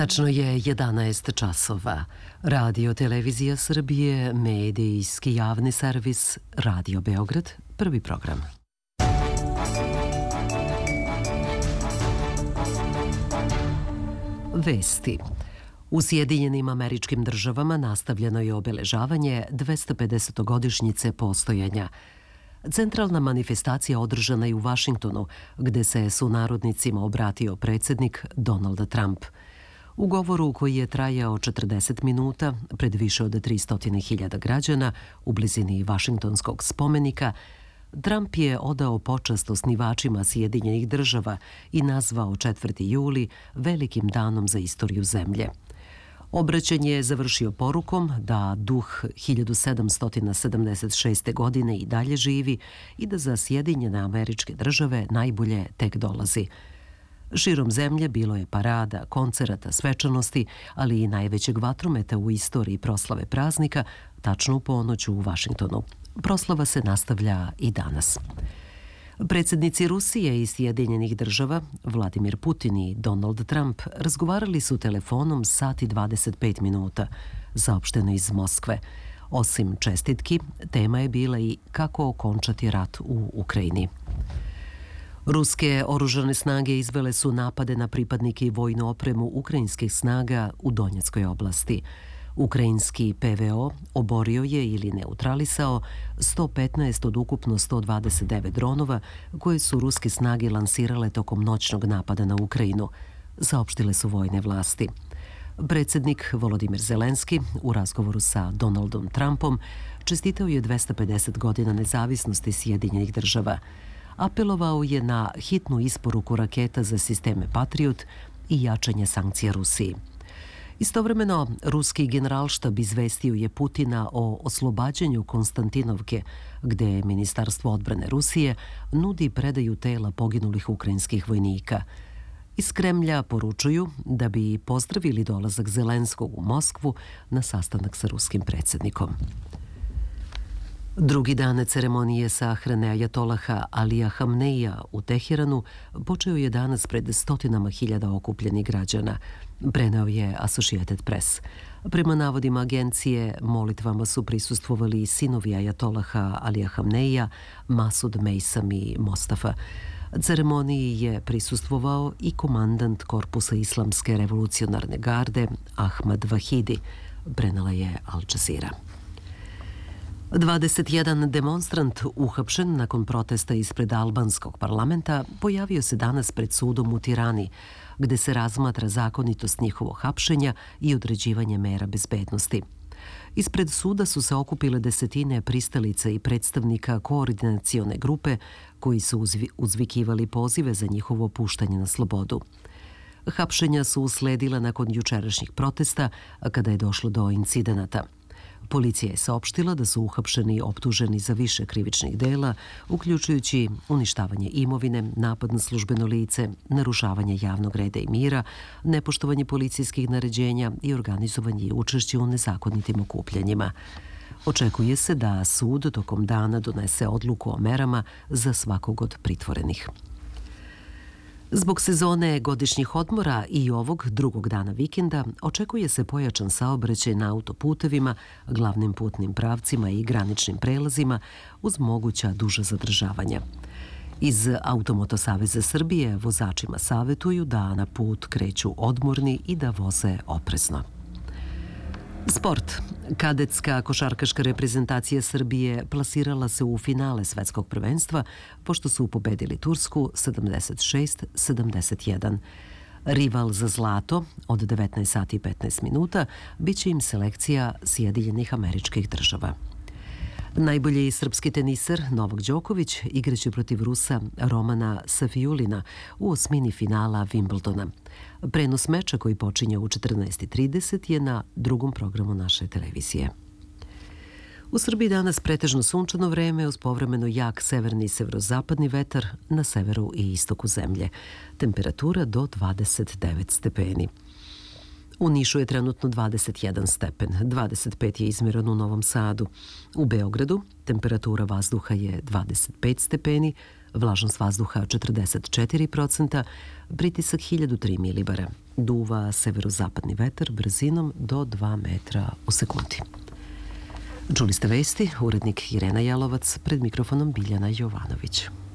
Tačno je 11 časova. Radio Televizija Srbije, medijski javni servis, Radio Beograd, prvi program. Vesti. U Sjedinjenim Američkim Državama nastavljeno je obeležavanje 250-godišnjice postojanja. Centralna manifestacija održana je u Vašingtonu, gde se sunarodnicima obratio predsjednik Donald Trump. U govoru koji je trajao 40 minuta pred više od 300.000 građana u blizini Vašingtonskog spomenika, Trump je odao počast osnivačima Sjedinjenih Država i nazvao 4. juli velikim danom za istoriju zemlje. Obraćanje je završio porukom da duh 1776. godine i dalje živi i da za Sjedinjene Američke Države najbolje tek dolazi. Širom zemlje bilo je parada, koncerata, svečanosti, ali i najvećeg vatrometa u istoriji proslave praznika, tačno u ponoć u Vašingtonu. Proslava se nastavlja i danas. Predsjednici Rusije i Sjedinjenih Država, Vladimir Putin i Donald Trump, razgovarali su telefonom sat i 25 minuta, saopšteno iz Moskve. Osim čestitki, tema je bila i kako okončati rat u Ukrajini. Ruske oružane snage izvele su napade na pripadnike i vojnu opremu ukrajinskih snaga u Donjeckoj oblasti. Ukrajinski PVO oborio je ili neutralisao 115 od ukupno 129 dronova koje su ruske snage lansirale tokom noćnog napada na Ukrajinu, saopštile su vojne vlasti. Predsjednik Volodimir Zelenski u razgovoru sa Donaldom Trumpom čestitao je 250 godina nezavisnosti Sjedinjenih Država. Apelovao je na hitnu isporuku raketa za sisteme Patriot i jačanje sankcija Rusiji. Istovremeno, ruski generalštab izvestio je Putina o oslobađanju Konstantinovke, gde Ministarstvo odbrane Rusije nudi predaju tela poginulih ukrajinskih vojnika. Iz Kremlja poručuju da bi pozdravili dolazak Zelenskog u Moskvu na sastanak sa ruskim predsjednikom. Drugi dan ceremonije sahrane ajatolaha Alija Hamneija u Teheranu počeo je danas pred stotinama hiljada okupljenih građana, preneo je Associated Press. Prema navodima agencije, molitvama su prisustvovali i sinovi ajatolaha Alija Hamneija, Masud Mejsam i Mostafa. Ceremoniji je prisustvovao i komandant Korpusa Islamske revolucionarne garde Ahmad Vahidi, prenela je Al Jazeera. 21 demonstrant uhapšen nakon protesta ispred albanskog parlamenta pojavio se danas pred sudom u Tirani, gde se razmatra zakonitost njihovog hapšenja i određivanje mera bezbednosti. Ispred suda su se okupile desetine pristalica i predstavnika koordinacione grupe koji su uzvikivali pozive za njihovo puštanje na slobodu. Hapšenja su usledila nakon jučerašnjih protesta kada je došlo do incidenata. Policija je saopštila da su uhapšeni optuženi za više krivičnih dela, uključujući uništavanje imovine, napad na službeno lice, narušavanje javnog reda i mira, nepoštovanje policijskih naređenja i organizovanje i učešće u nezakonitim okupljanjima. Očekuje se da sud tokom dana donese odluku o merama za svakog od pritvorenih. Zbog sezone godišnjih odmora i ovog drugog dana vikenda očekuje se pojačan saobraćaj na autoputevima, glavnim putnim pravcima i graničnim prelazima uz moguća duža zadržavanja. Iz Automoto saveza Srbije vozačima savetuju da na put kreću odmorni i da voze oprezno. Sport. Kadetska košarkaška reprezentacija Srbije plasirala se u finale svetskog prvenstva pošto su pobedili Tursku 76-71. Rival za zlato od 19 sati i 15 minuta biće im selekcija Sjedinjenih Američkih Država. Najbolji srpski teniser Novak Đoković igraće protiv Rusa Romana Safijulina u osmini finala Wimbledona. Prenos meča koji počinje u 14:30 je na drugom programu naše televizije. U Srbiji danas pretežno sunčano vreme uz povremeno jak severni i severozapadni vetar na severu i istoku zemlje. Temperatura do 29 stepeni. U Nišu je trenutno 21 stepen, 25 je izmjereno u Novom Sadu. U Beogradu temperatura vazduha je 25 stepeni, vlažnost vazduha 44%, pritisak 1003 milibara. Duva severozapadni vetar brzinom do 2 metra u sekundi. Čuli ste vesti, urednik Irena Jalovac, pred mikrofonom Biljana Jovanović.